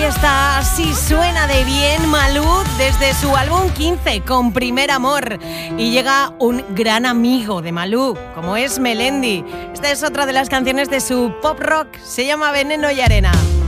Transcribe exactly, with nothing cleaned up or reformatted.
está, así suena de bien Malú desde su álbum quince, Con Primer Amor. Y llega un gran amigo de Malú, como es Melendi. Esta es otra de las canciones de su pop rock, se llama Veneno y Arena.